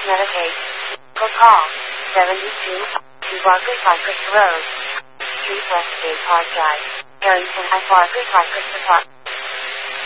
Medicaid. Call 72 to Barclay Cypress Road, Street West Gate Park Drive, Harrington at Barclay Cypress Park.